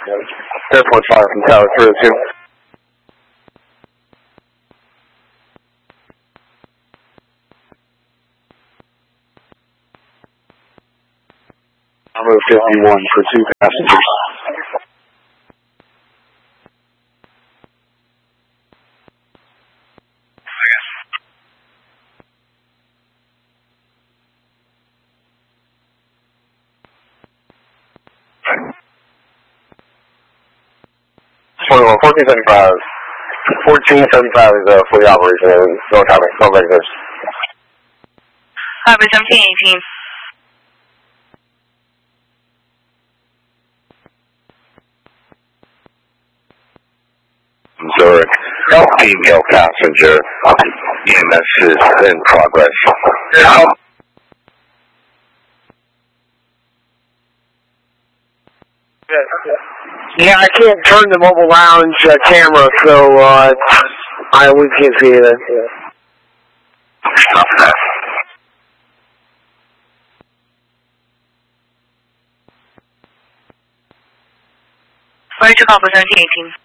Airport 5 from Tower 302. Number 51 for 2 passengers. Well, 1475 is fully operational. No traffic, no regulars. 1718. Zurich, female passenger, EMS is in progress. Yeah, I can't turn the mobile lounge camera, so we can't see it. Where did you call for 1718?